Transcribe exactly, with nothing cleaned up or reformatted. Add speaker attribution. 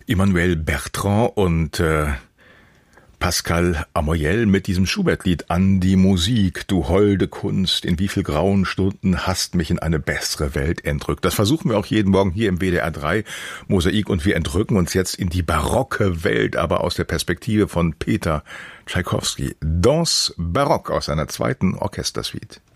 Speaker 1: Emmanuel Bertrand und äh, Pascal Amoyel mit diesem Schubert-Lied An die Musik, du holde Kunst, in wie viel grauen Stunden hast mich in eine bessere Welt entrückt. Das versuchen wir auch jeden Morgen hier im W D R drei Mosaik und wir entrücken uns jetzt in die barocke Welt, aber aus der Perspektive von Peter Tschaikowski. Danse Baroque aus seiner zweiten Orchestersuite.